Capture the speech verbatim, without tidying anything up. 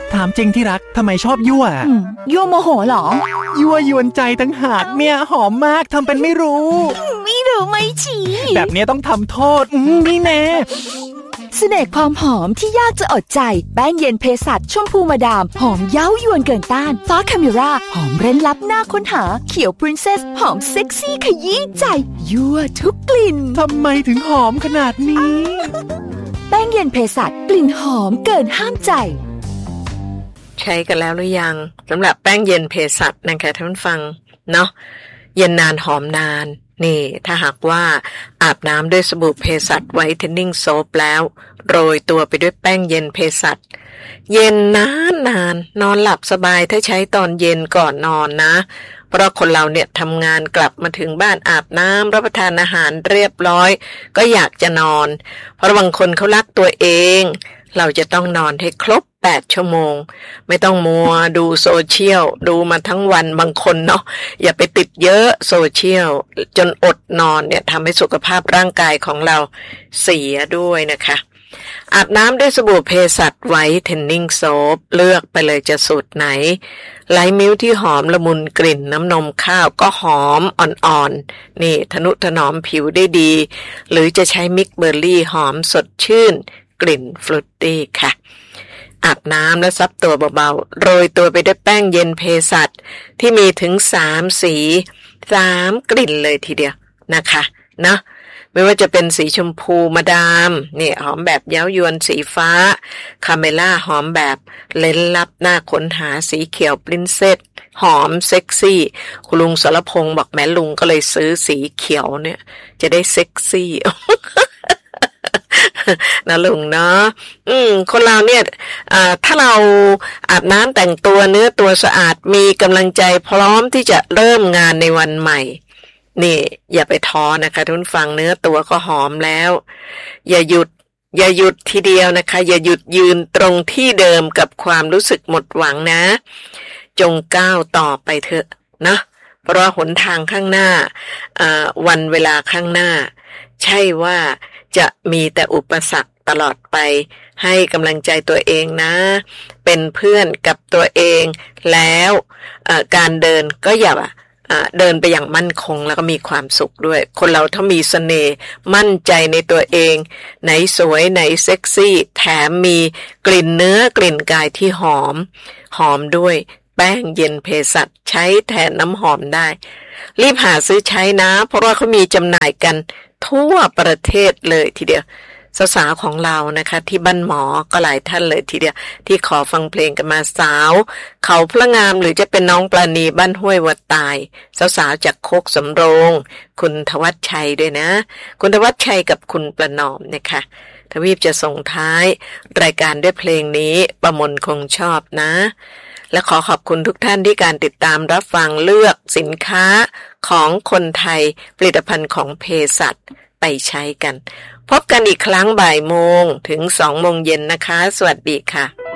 ถามจริงที่รักทำไมชอบยั่วยั่วโมโหเหรอยั่วยวนใจตั้งหากเนี่ยหอมมากทำเป็นไม่รู้ไม่รู้ไม่ชี้แบบนี้ต้องทำโทษนี่แน่เสน่ห์ความหอมที่ยากจะอดใจแป้งเย็นเภสัชชมพูมาดามหอมเย้ายวนเกินต้านฟ้าคาเมราหอมเร้นลับน่าค้นหาเขียวพรินเซสหอมเซ็กซี่ขยี้ใจยั่วทุกกลิ่นทำไมถึงหอมขนาดนี้แป้งเย็นเภสัชกลิ่นหอมเกินห้ามใจใช้กันแล้วหรือยังสำหรับแป้งเย็นเภสัชนะคะท่านฟังเนาะเย็นนานหอมนานนี่ถ้าหากว่าอาบน้ำด้วยสบู่เภสัชไวท์เทนนิ่งโซปแล้วโรยตัวไปด้วยแป้งเย็นเภสัชเย็นนานนานนอนหลับสบายถ้าใช้ตอนเย็นก่อนนอนนะเพราะคนเราเนี่ยทำงานกลับมาถึงบ้านอาบน้ำรับประทานอาหารเรียบร้อยก็อยากจะนอนเพราะบางคนเขารักตัวเองเราจะต้องนอนให้ครบแปดชั่วโมงไม่ต้องมัวดูโซเชียลดูมาทั้งวันบางคนเนาะอย่าไปติดเยอะโซเชียลจนอดนอนเนี่ยทำให้สุขภาพร่างกายของเราเสียด้วยนะคะอาบน้ำด้วยสบู่เภสัชไวท์เทนนิ่งโซปเลือกไปเลยจะสูตรไหนไลท์มิลค์ที่หอมละมุนกลิ่นน้ำนมข้าวก็หอมอ่อนๆนี่ทนุถนอมผิวได้ดีหรือจะใช้มิกเบอร์รี่หอมสดชื่นกลิ่นฟรุตตี้ค่ะอาบน้ำแล้วซับตัวเบาๆโรยตัวไปด้วยแป้งเย็นเภสัชที่มีถึงสามสีสามกลิ่นเลยทีเดียวนะคะนะไม่ว่าจะเป็นสีชมพูมาดามนี่หอมแบบเย้ายวนสีฟ้าคาเมล่าหอมแบบเล้นลับน่าค้นหาสีเขียวปรินเซสหอมเซ็กซี่คุณลุงสรพงษ์บอกแม่ลุงก็เลยซื้อสีเขียวเนี่ยจะได้เซ็กซี่ นะลุงเนาะอืมคนเราเนี่ยอ่าถ้าเราอาบน้ำแต่งตัวเนื้อตัวสะอาดมีกำลังใจพร้อมที่จะเริ่มงานในวันใหม่นี่อย่าไปท้อนะคะทุกฟังเนื้อตัวก็หอมแล้วอย่าหยุดอย่าหยุดทีเดียวนะคะอย่าหยุดยืนตรงที่เดิมกับความรู้สึกหมดหวังนะจงก้าวต่อไปเถอะนะเพราะว่าหนทางข้างหน้าอ่าวันเวลาข้างหน้าใช่ว่าจะมีแต่อุปสรรคตลอดไปให้กำลังใจตัวเองนะเป็นเพื่อนกับตัวเองแล้วการเดินก็อย่าเดินไปอย่างมั่นคงแล้วก็มีความสุขด้วยคนเราถ้ามีเสน่ห์มั่นใจในตัวเองไหนสวยไหนเซ็กซี่แถมมีกลิ่นเนื้อกลิ่นกายที่หอมหอมด้วยแป้งเย็นเภสัชใช้แทนน้ำหอมได้รีบหาซื้อใช้นะเพราะว่าเขามีจำหน่ายกันทั่วประเทศเลยทีเดียวสาวๆของเรานะคะที่บ้านหมอก็หลายท่านเลยทีเดียวที่ขอฟังเพลงกันมาสาวเขาพระงามหรือจะเป็นน้องปราณีบ้านห้วยวัดตายสาวๆจากโคกสำโรงคุณทวัชชัยด้วยนะคุณทวัชชัยกับคุณประนอมนะคะทวีปจะส่งท้ายรายการด้วยเพลงนี้ประมลคงชอบนะและขอขอบคุณทุกท่านที่การติดตามรับฟังเลือกสินค้าของคนไทยผลิตภัณฑ์ของเภสัชไปใช้กันพบกันอีกครั้งบ่ายโมงถึงสองโมงเย็นนะคะสวัสดีค่ะ